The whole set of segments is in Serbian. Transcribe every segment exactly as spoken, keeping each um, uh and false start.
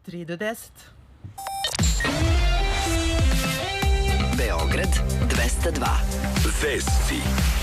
tri do deset. Beograd dvesta dva. Vesti.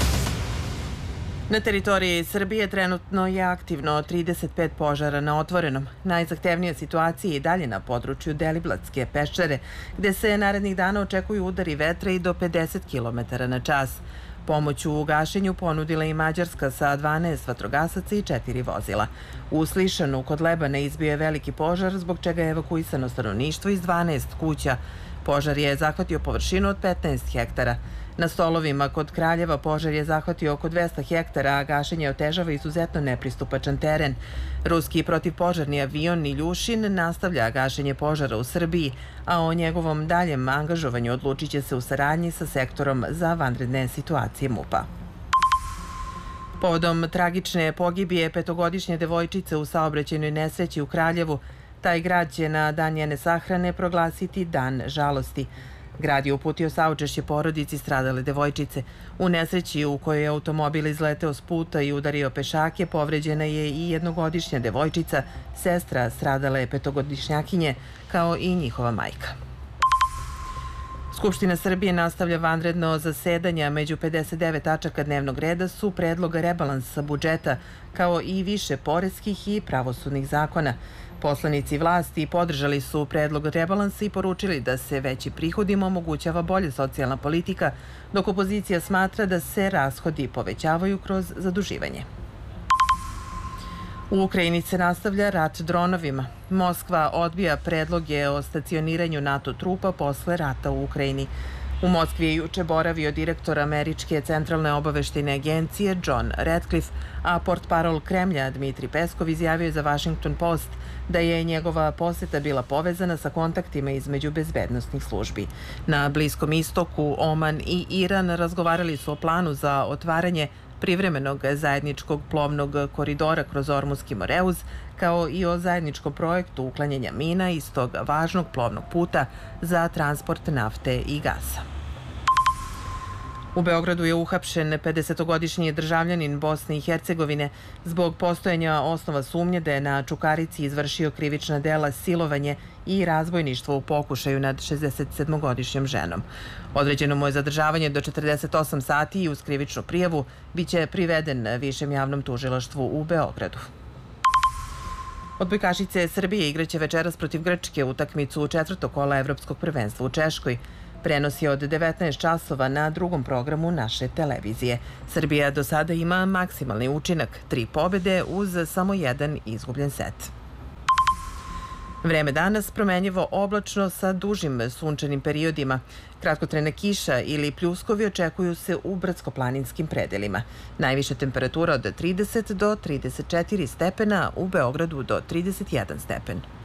Na teritoriji Srbije trenutno je aktivno trideset pet požara na otvorenom. Najzahtevnija situacija je i dalje na području Deliblatske peščare, gde se narednih dana očekuju udari vetra i do pedeset kilometara na čas. Pomoć u gašenju ponudila i Mađarska sa dvanaest vatrogasaca i četiri vozila. U Slišanu kod Lebana izbio je veliki požar, zbog čega je evakuisano stanovništvo iz dvanaest kuća. Požar je zahvatio površinu od petnaest hektara. Na Stolovima kod Kraljeva požar je zahvatio oko dvesta hektara, a gašenje otežava izuzetno nepristupačan teren. Ruski protivpožarni avion Iljušin nastavlja gašenje požara u Srbiji, a o njegovom daljem angažovanju odlučit će se u saradnji sa sektorom za vanredne situacije MUP-a. Povodom tragične pogibije petogodišnje devojčice u saobraćajnoj nesreći u Kraljevu, taj grad će na dan njene sahrane proglasiti Dan žalosti. Grad je uputio saučešće porodici stradale devojčice. U nesreći u kojoj je automobil izleteo s puta i udario pešake, povređena je i jednogodišnja devojčica, sestra stradale petogodišnjakinje, kao i njihova majka. Skupština Srbije nastavlja vanredno zasedanja. Među pedeset devet tačaka dnevnog reda su predloga rebalansa budžeta, kao i više poreskih i pravosudnih zakona. Poslanici vlasti podržali su predlog rebalansa i poručili da se veći prihodima omogućava bolja socijalna politika, dok opozicija smatra da se rashodi povećavaju kroz zaduživanje. U Ukrajini se nastavlja rat dronovima. Moskva odbija predloge o stacioniranju NATO trupa posle rata u Ukrajini. U Moskvi je juče boravio direktor Američke centralne obaveštajne agencije John Ratcliffe, a portparol Kremlja Dmitri Peskov izjavio je za Washington Post da je njegova poseta bila povezana sa kontaktima između bezbednosnih službi. Na Bliskom istoku, Oman i Iran razgovarali su o planu za otvaranje privremenog zajedničkog plovnog koridora kroz Ormuski Moreuz, kao i o zajedničkom projektu uklanjanja mina iz tog važnog plovnog puta za transport nafte i gasa. U Beogradu je uhapšen pedesetogodišnji državljanin Bosne i Hercegovine zbog postojanja osnova sumnje da je na Čukarici izvršio krivična dela silovanje i razbojništvo u pokušaju nad šezdesetsedmogodišnjom ženom. Određeno mu je zadržavanje do četrdeset osam sati i uz krivičnu prijavu biće priveden Višem javnom tužilaštvu u Beogradu. Odbojkašice Srbije igraće večeras protiv Grčke utakmicu četvrtog kola Evropskog prvenstva u Češkoj. Prenos je od devetnaest časova na drugom programu naše televizije. Srbija do sada ima maksimalni učinak, tri pobede uz samo jedan izgubljen set. Vreme danas promenjivo oblačno sa dužim sunčanim periodima. Kratkotrajna kiša ili pljuskovi očekuju se u brdsko-planinskim predelima. Najviša temperatura od trideset do trideset četiri stepena, u Beogradu do trideset jedan stepen.